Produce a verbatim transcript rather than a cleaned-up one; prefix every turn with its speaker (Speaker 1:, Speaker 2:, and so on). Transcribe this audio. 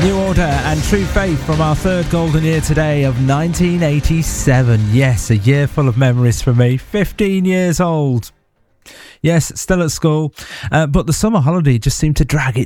Speaker 1: New Order and True Faith from our third golden year today of nineteen eighty-seven. Yes, a year full of memories for me. fifteen years old. Yes, still at school, uh, but the summer holiday just seemed to drag it